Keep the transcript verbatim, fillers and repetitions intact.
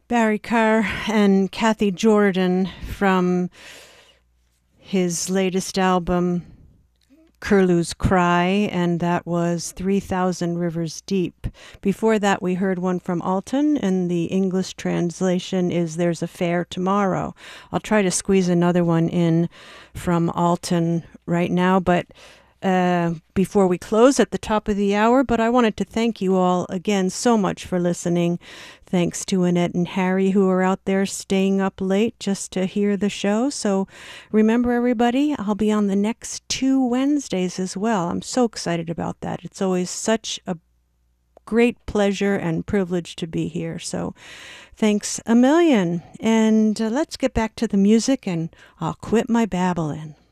Barry Carr and Kathy Jordan from his latest album, Curlew's Cry, and that was three thousand Rivers Deep. Before that, we heard one from Alton, and the English translation is There's a Fair Tomorrow. I'll try to squeeze another one in from Alton right now, but uh, before we close at the top of the hour, but I wanted to thank you all again so much for listening. Thanks to Annette and Harry, who are out there staying up late just to hear the show. So remember, everybody, I'll be on the next two Wednesdays as well. I'm so excited about that. It's always such a great pleasure and privilege to be here. So thanks a million. And uh, let's get back to the music, and I'll quit my babbling.